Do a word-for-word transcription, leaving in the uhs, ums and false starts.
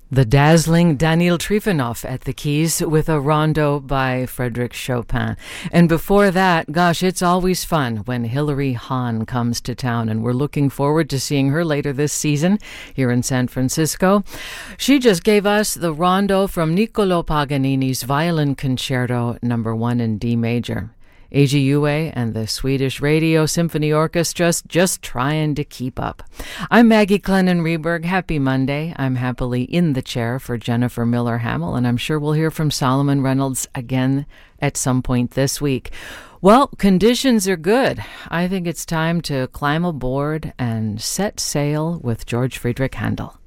The dazzling Daniil Trifonov at the keys with a rondo by Frédéric Chopin. And before that, gosh, it's always fun when Hilary Hahn comes to town, and we're looking forward to seeing her later this season here in San Francisco. She just gave us the rondo from Niccolò Paganini's Violin Concerto number one in D major. A G U A and the Swedish Radio Symphony Orchestra just trying to keep up. I'm Maggie Clennon-Reberg. Happy Monday. I'm happily in the chair for Jennifer Miller-Hamill, and I'm sure we'll hear from Solomon Reynolds again at some point this week. Well, conditions are good. I think it's time to climb aboard and set sail with George Friedrich Handel.